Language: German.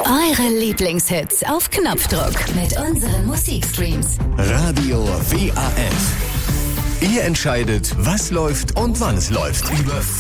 Eure Lieblingshits auf Knopfdruck mit unseren Musikstreams. Radio WAF. Ihr entscheidet, was läuft und wann es läuft. Über